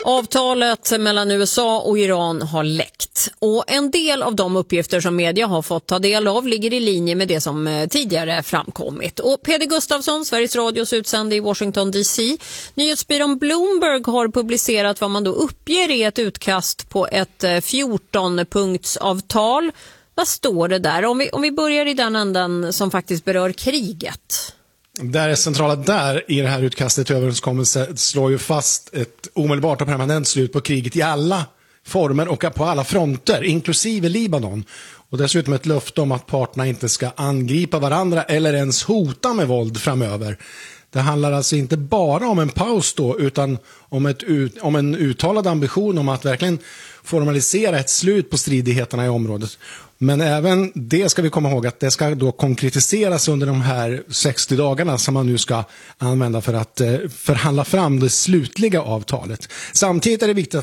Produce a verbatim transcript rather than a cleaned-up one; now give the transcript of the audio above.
Avtalet mellan U S A och Iran har läckt och en del av de uppgifter som media har fått ta del av ligger i linje med det som tidigare framkommit. Och Peder Gustafsson, Sveriges Radios utsände i Washington D C, nyhetsbyrån Bloomberg har publicerat vad man då uppger i ett utkast på ett fjorton-punktsavtal. Vad står det där? Om vi, om vi börjar i den änden som faktiskt berör kriget. Där är centrala där i det här utkastet till överenskommelse slår ju fast ett omedelbart och permanent slut på kriget i alla former och på alla fronter, inklusive Libanon. Och dessutom ett löfte om att parterna inte ska angripa varandra eller ens hota med våld framöver. Det handlar alltså inte bara om en paus då, utan om, ett, om en uttalad ambition om att verkligen formalisera ett slut på stridigheterna i området. Men även det ska vi komma ihåg att det ska då konkretiseras under de här sextio dagarna som man nu ska använda för att förhandla fram det slutliga avtalet. Samtidigt är det viktigt